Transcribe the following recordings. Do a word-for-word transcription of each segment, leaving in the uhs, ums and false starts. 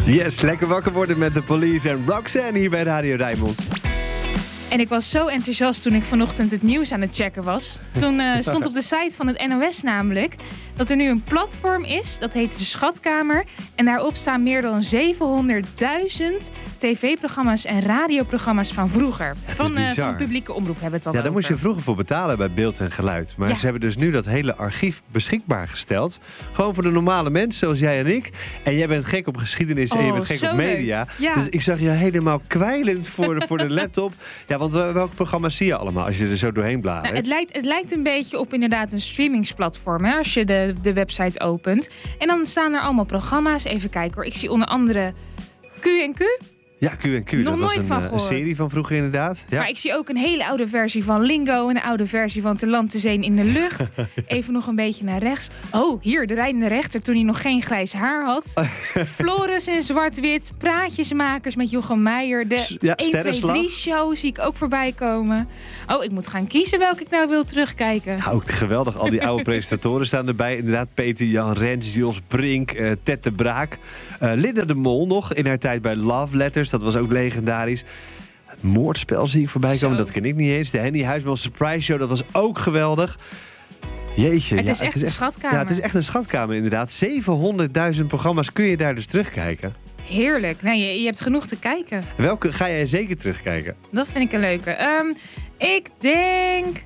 Yes, lekker wakker worden met de Police en Roxanne hier bij Radio Rijnmond. En ik was zo enthousiast toen ik vanochtend het nieuws aan het checken was. Toen uh, stond op de site van het N O S namelijk dat er nu een platform is, dat heet de Schatkamer. En daarop staan meer dan zevenhonderdduizend tv-programma's en radioprogramma's van vroeger. Van, uh, van de publieke omroep hebben we het al Ja, daar over. moest je vroeger voor betalen bij beeld en geluid. Maar Ja. ze hebben dus nu dat hele archief beschikbaar gesteld. Gewoon voor de normale mensen zoals jij en ik. En jij bent gek op geschiedenis en je Oh, bent gek zo op media. leuk. Ja. Dus ik zag je helemaal kwijlend voor de, voor de laptop. Ja, want wel- welke programma's zie je allemaal als je er zo doorheen bladert? Nou, het, lijkt, het lijkt een beetje op inderdaad een streamingsplatform, hè, als je de, de website opent. En dan staan er allemaal programma's. Even kijken hoor. Ik zie onder andere Q en Q. Ja, Q en Q. Nog dat was nooit een, van eh, een gehoord. serie van vroeger inderdaad. Ja. Maar ik zie ook een hele oude versie van Lingo. En een oude versie van Te Land, Te Zee in de Lucht. Even nog een beetje naar rechts. Oh, hier, de rijdende rechter toen hij nog geen grijs haar had. Floris in zwart-wit. Praatjesmakers met Jochem Meijer. De S- ja, één, twee, Sterrenslag. drie show zie ik ook voorbij komen. Oh, ik moet gaan kiezen welke ik nou wil terugkijken. Nou, ook geweldig. Al die oude presentatoren staan erbij. Inderdaad, Peter Jan Rens, Jos Brink, uh, Ted de Braak. Uh, Linda de Mol nog in haar tijd bij Love Letters. Dat was ook legendarisch. Het Moordspel zie ik voorbij komen. Zo. Dat ken ik niet eens. De Henny Huisman Surprise Show. Dat was ook geweldig. Jeetje. Het ja, is echt een schatkamer. Ja, het is echt een schatkamer inderdaad. zevenhonderdduizend programma's kun je daar dus terugkijken. Heerlijk. Nee, je, je hebt genoeg te kijken. Welke ga jij zeker terugkijken? Dat vind ik een leuke. Ehm, ik denk...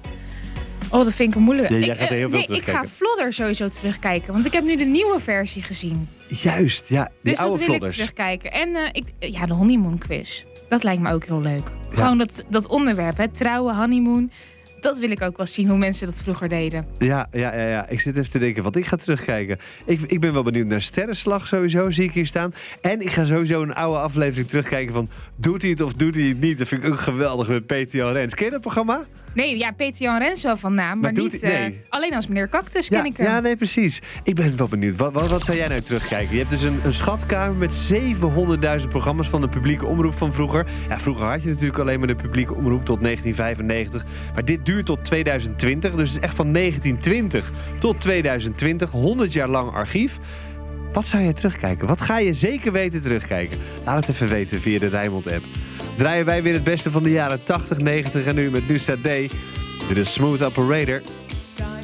Oh, dat vind ik een moeilijke. Ja, jij ik, gaat er heel eh, veel nee, ik ga terugkijken. Flodder sowieso terugkijken. Want ik heb nu de nieuwe versie gezien. Juist, ja. Die Dus oude dat wil vlodders. ik terugkijken. En uh, ik, ja, de honeymoon quiz. Dat lijkt me ook heel leuk. Gewoon dat, dat onderwerp, hè. Trouwen, honeymoon. Dat wil ik ook wel zien, hoe mensen dat vroeger deden. Ja, ja, ja, ja, ik zit even te denken wat ik ga terugkijken. Ik, ik ben wel benieuwd naar Sterrenslag sowieso, zie ik hier staan. En ik ga sowieso een oude aflevering terugkijken van... Doet hij het of doet hij het niet? Dat vind ik ook geweldig met Peter Jan Rens. Ken je dat programma? Nee, ja, Peter Jan Rens wel van naam. Maar, Maar doet niet... hij- eh, nee. alleen als meneer Cactus ken Ja, ik hem. ja, nee, precies. Ik ben wel benieuwd. Wat, wat, wat zou jij nou terugkijken? Je hebt dus een, een schatkamer met zevenhonderdduizend programma's van de publieke omroep van vroeger. Ja, vroeger had je natuurlijk alleen maar de publieke omroep tot negentien vijfennegentig. Maar dit duurt tot tweeduizend twintig. Dus het is echt van negentien twintig tot tweeduizend twintig. honderd jaar lang archief. Wat zou je terugkijken? Wat ga je zeker weten terugkijken? Laat het even weten via de Rijnmond-app. Draaien wij weer het beste van de jaren tachtig, negentig en nu met Nusta Day. Dit is Smooth Operator.